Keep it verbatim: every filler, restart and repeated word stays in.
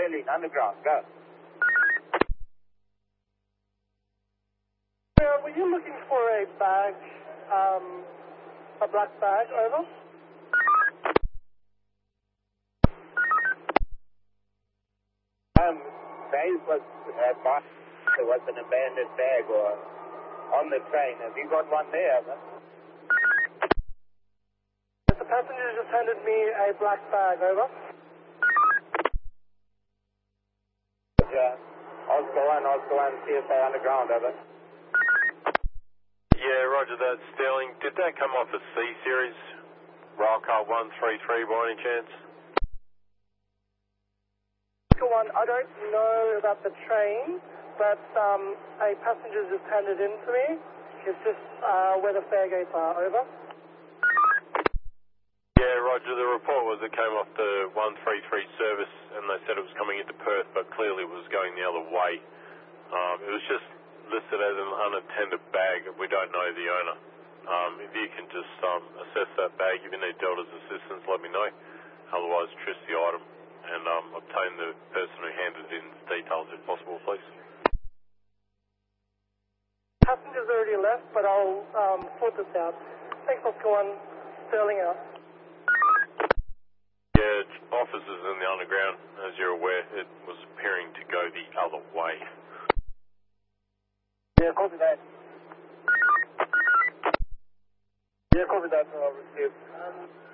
Sterling, underground, go. Yeah, were you looking for a bag, um, a black bag, over? Um, base was, uh, marked, there was an abandoned bag or on the train. Have you got one there, man? The passenger just handed me a black bag, over. Yeah, Oscar one, Oscar one, C S A underground, over. Yeah, roger that, Sterling. Did that come off a C-Series? Railcar one three three by any chance? Oscar one, I don't know about the train, but um, a passenger just handed in to me. It's just uh, where the fare gates are, over. Yeah, roger. The report was it came off the one three three service and they said it was coming into Perth, but clearly it was going the other way. Um, it was just listed as an unattended bag. We don't know the owner. Um, if you can just um, assess that bag, if you need Delta's assistance, let me know. Otherwise, trace the item and um, obtain the person who handed in details if possible, please. Passenger's already left, but I'll um, sort this out. Thanks, Oscar one. Sterling out. Yeah, officers in the underground, as you're aware, it was appearing to go the other way. Yeah, copy that. Yeah, copy that, I'll receive. Um,